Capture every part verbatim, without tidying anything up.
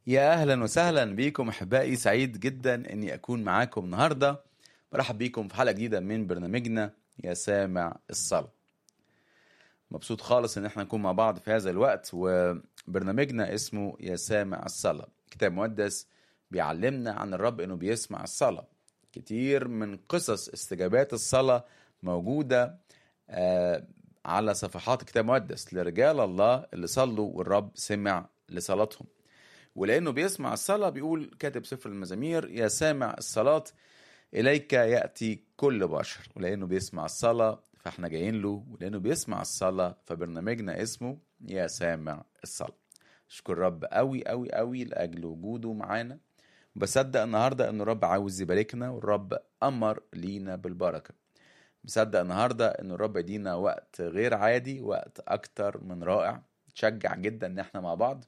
يا أهلا وسهلا بيكم أحبائي، سعيد جدا أني أكون معاكم النهاردة. برحب بيكم في حلقة جديدة من برنامجنا يا سامع الصلاة. مبسوط خالص أن احنا نكون مع بعض في هذا الوقت، وبرنامجنا اسمه يا سامع الصلاة. كتاب مقدس بيعلمنا عن الرب أنه بيسمع الصلاة. كتير من قصص استجابات الصلاة موجودة آه على صفحات كتاب مقدس لرجال الله اللي صلوا والرب سمع لصلاتهم. ولأنه بيسمع الصلاة بيقول كاتب سفر المزامير: يا سامع الصلاة إليك يأتي كل بشر. ولأنه بيسمع الصلاة فاحنا جايين له، ولأنه بيسمع الصلاة فبرنامجنا اسمه يا سامع الصلاة. أشكر رب قوي قوي قوي لأجل وجوده معانا، وبصدق النهاردة أنه الرب عاوز يباركنا، والرب أمر لينا بالبركة. بصدق النهاردة أنه الرب يدينا وقت غير عادي، وقت أكتر من رائع. تشجع جدا أن احنا مع بعض،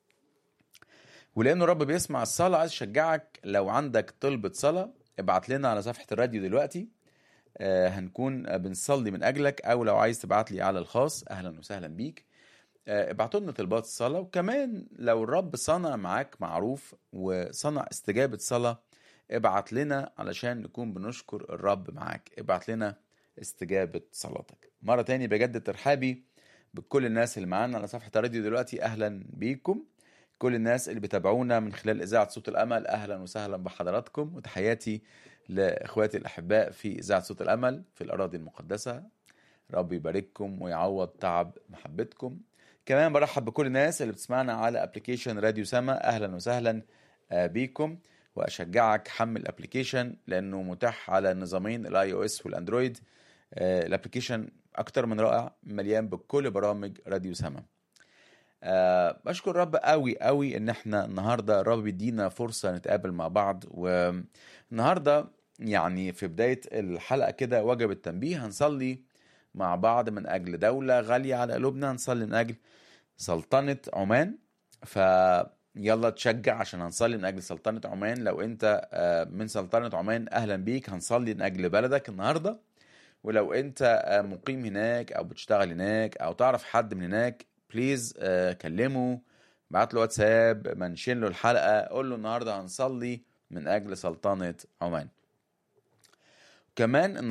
ولأنه الرب بيسمع الصلاة عايز أشجعك لو عندك طلبة صلاة ابعت لنا على صفحة الراديو دلوقتي. آه هنكون آه، بنصلي من أجلك، أو لو عايز تبعت لي على الخاص أهلا وسهلا بيك. آه ابعتوا لنا طلبات الصلاة، وكمان لو الرب صنع معاك معروف وصنع استجابة صلاة ابعت لنا علشان نكون بنشكر الرب معاك. ابعت لنا استجابة صلاتك. مرة تاني بجدد ترحابي بكل الناس اللي معانا على صفحة الراديو دلوقتي، أهلا بيكم. كل الناس اللي بتابعونا من خلال إذاعة صوت الأمل أهلا وسهلا بحضراتكم، وتحياتي لإخواتي الأحباء في إذاعة صوت الأمل في الأراضي المقدسة. رب يبارككم ويعوض تعب محبتكم. كمان برحب بكل الناس اللي بتسمعنا على ابلكيشن راديو سما، أهلا وسهلا آه، بيكم. وأشجعك حمل الابلكيشن لأنه متاح على النظامين الاي او اس والاندرويد. آه، الابلكيشن أكتر من رائع، مليان بكل برامج راديو سما. أه بشكر رب قوي قوي ان احنا النهارده الرب بيدينا فرصه نتقابل مع بعض. والنهارده يعني في بدايه الحلقه كده وجب التنبيه، هنصلي مع بعض من اجل دوله غاليه على قلوبنا، هنصلي من اجل سلطنه عمان. ف يلا تشجع عشان هنصلي من اجل سلطنه عمان. لو انت آه، من سلطنه عمان اهلا بيك، هنصلي من اجل بلدك النهارده. ولو انت آه، مقيم هناك او بتشتغل هناك او تعرف حد من هناك، بليز آه كلمه، بعت له واتساب، منشن له الحلقة، قول له النهاردة هنصلي من اجل سلطنة عمان. كمان